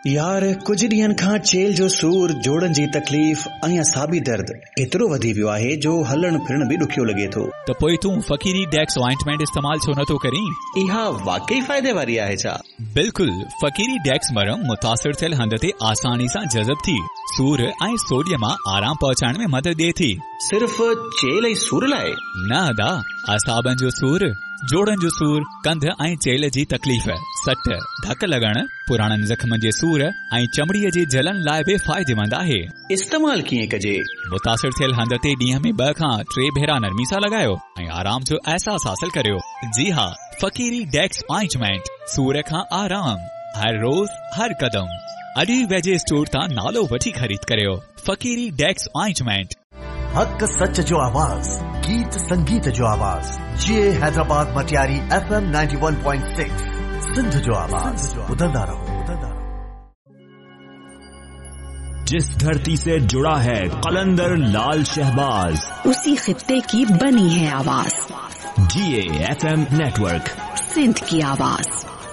यार कुछ ॾींहंनि खां चेल जो सूर, जोड़नि जी तकलीफ़ ऐं असाबी दर्द एतिरो वधी वियो आहे जो हलण फिरण बि ॾुखियो लॻे थो। त पोइ तूं फकीरी डेक्स ऑइंटमेंट इस्तेमाल छो नथो करीं? इहा वाकई फ़ाइदे वारी आहे छा? बिल्कुल, फकीरी डेक्स मरहम मुतासिर थियल हंध ते आसानी सां जज़ब थी सूर ऐं सोडियम मां आराम पहुचाइण में मदद ॾिए थी। सिर्फ़ चेल ऐं सूर लाइ? न अदा, असाबनि जो सूर, जोड़नि जो सूर, कंध ऐं चेल जी तकलीफ़, सट, धक लॻण, पुराणनि ज़ख़्मनि जे सूर ऐं चमड़ीअ जे जलन लाइ बि फ़ाइदेमंद आहे। इस्तेमाल कीअं कजे? मुतासिर थियल हंध ते ॾींहं में 2 खां 3 भेरा नरमी सां लॻायो ऐं आराम जो अहसास हासिल करियो। जी हा, फकीरी डेक्स ऑइंटमेंट, सूर खां आराम, हर रोज़ हर कदम। अॼु वेझे स्टोर तां नालो वठी ख़रीद करियो। फकीरी डेक्स ऑइंटमेंट। हक सच जो आवाज, गीत संगीत जो आवाज, ये हैदराबाद मटियारी FM 91.6 सिंध जो आवाज। ॿुधंदा रहो। जिस धरती से जुड़ा है कलंदर लाल शहबाज, उसी खित्ते की बनी है आवाज। GA FM नेटवर्क, सिंध की आवाज।